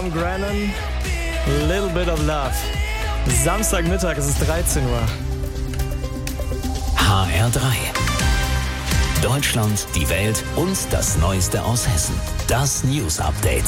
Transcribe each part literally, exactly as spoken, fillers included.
Grennan, Little Bit of Love. Samstagmittag, es ist dreizehn Uhr. H R drei. Deutschland, die Welt und das Neueste aus Hessen. Das News Update.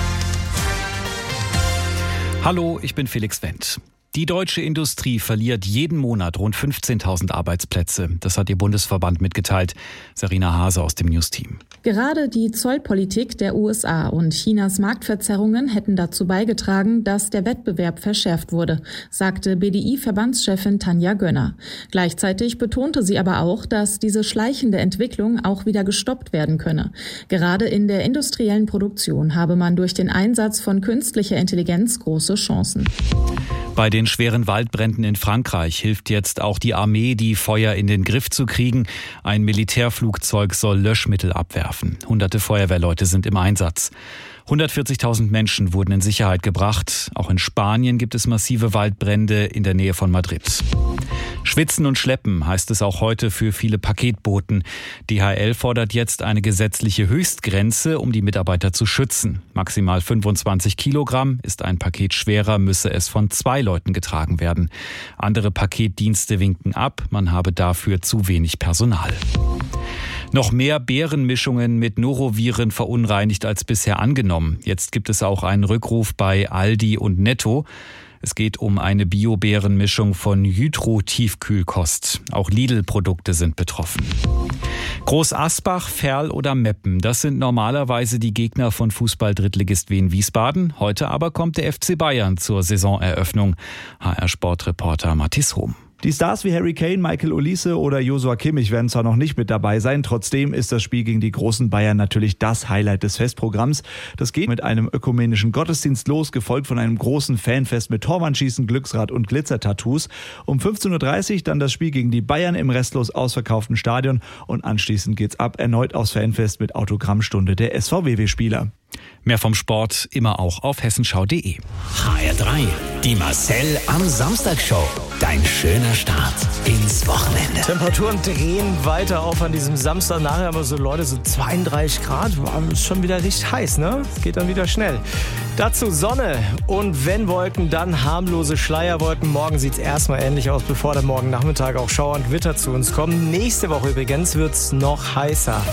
Hallo, ich bin Felix Wendt. Die deutsche Industrie verliert jeden Monat rund fünfzehntausend Arbeitsplätze. Das hat ihr Bundesverband mitgeteilt. Sarina Hase aus dem News-Team. Gerade die Zollpolitik der U S A und Chinas Marktverzerrungen hätten dazu beigetragen, dass der Wettbewerb verschärft wurde, sagte B D I-Verbandschefin Tanja Gönner. Gleichzeitig betonte sie aber auch, dass diese schleichende Entwicklung auch wieder gestoppt werden könne. Gerade in der industriellen Produktion habe man durch den Einsatz von künstlicher Intelligenz große Chancen. Bei den schweren Waldbränden in Frankreich hilft jetzt auch die Armee, die Feuer in den Griff zu kriegen. Ein Militärflugzeug soll Löschmittel abwerfen. Hunderte Feuerwehrleute sind im Einsatz. hundertvierzigtausend Menschen wurden in Sicherheit gebracht. Auch in Spanien gibt es massive Waldbrände in der Nähe von Madrid. Schwitzen und schleppen heißt es auch heute für viele Paketboten. D H L fordert jetzt eine gesetzliche Höchstgrenze, um die Mitarbeiter zu schützen. Maximal fünfundzwanzig Kilogramm. Ist ein Paket schwerer, müsse es von zwei Leuten getragen werden. Andere Paketdienste winken ab, man habe dafür zu wenig Personal. Noch mehr Beerenmischungen mit Noroviren verunreinigt als bisher angenommen. Jetzt gibt es auch einen Rückruf bei Aldi und Netto. Es geht um eine Bio-Beerenmischung von Jytro-Tiefkühlkost. Auch Lidl-Produkte sind betroffen. Groß Asbach, Ferl oder Meppen, das sind normalerweise die Gegner von Fußball-Drittligist Wien Wiesbaden. Heute aber kommt der F C Bayern zur Saisoneröffnung. H R-Sportreporter Mathis Hohm. Die Stars wie Harry Kane, Michael Olise oder Joshua Kimmich werden zwar noch nicht mit dabei sein, trotzdem ist das Spiel gegen die großen Bayern natürlich das Highlight des Festprogramms. Das geht mit einem ökumenischen Gottesdienst los, gefolgt von einem großen Fanfest mit Torwandschießen, Glücksrad und Glitzertattoos. Um fünfzehn Uhr dreißig dann das Spiel gegen die Bayern im restlos ausverkauften Stadion und anschließend geht's ab erneut aufs Fanfest mit Autogrammstunde der S V W W-Spieler. Mehr vom Sport immer auch auf hessenschau punkt de. H R drei. Die Marcel am Samstag-Show. Dein schöner Start ins Wochenende. Temperaturen drehen weiter auf an diesem Samstag. Nachher aber so Leute, so zweiunddreißig Grad. Ist schon wieder richtig heiß, ne? Es geht dann wieder schnell. Dazu Sonne und wenn Wolken, dann harmlose Schleierwolken. Morgen sieht es erstmal ähnlich aus, bevor der morgen Nachmittag auch Schauer und Gewitter zu uns kommen. Nächste Woche übrigens wird es noch heißer.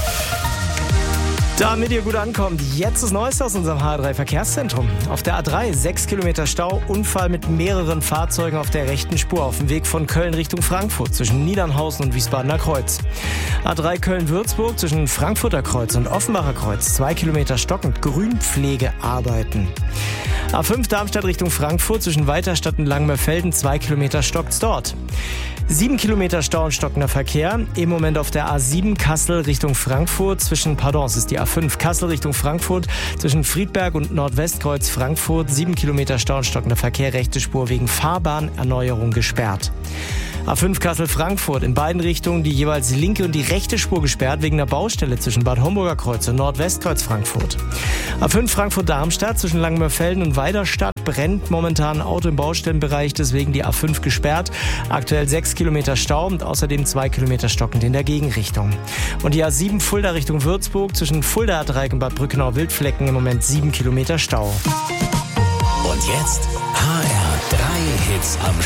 Damit ihr gut ankommt, jetzt das Neueste aus unserem H R drei Verkehrszentrum. Auf der A drei sechs Kilometer Stau, Unfall mit mehreren Fahrzeugen auf der rechten Spur auf dem Weg von Köln Richtung Frankfurt zwischen Niedernhausen und Wiesbadener Kreuz. A drei Köln-Würzburg zwischen Frankfurter Kreuz und Offenbacher Kreuz, zwei Kilometer stockend, Grünpflegearbeiten. A fünf Darmstadt Richtung Frankfurt zwischen Weiterstadt und Langmerfelden, zwei Kilometer stockt's dort. Sieben Kilometer Stau und stockender Verkehr. Im Moment auf der A sieben Kassel Richtung Frankfurt zwischen, pardon, es ist die A fünf Kassel Richtung Frankfurt zwischen Friedberg und Nordwestkreuz Frankfurt. Sieben Kilometer Stau und stockender Verkehr, rechte Spur wegen Fahrbahnerneuerung gesperrt. A fünf Kassel-Frankfurt in beiden Richtungen die jeweils linke und die rechte Spur gesperrt wegen der Baustelle zwischen Bad Homburger Kreuz und Nordwestkreuz Frankfurt. A fünf Frankfurt-Darmstadt zwischen Langmerfelden und Weiderstadt brennt momentan ein Auto im Baustellenbereich, deswegen die A fünf gesperrt. Aktuell sechs Kilometer Stau und außerdem zwei Kilometer stockend in der Gegenrichtung. Und die A sieben Fulda Richtung Würzburg zwischen Fulda-Dreieck und Bad Brückenau-Wildflecken im Moment sieben Kilometer Stau. Und jetzt H R drei Hits am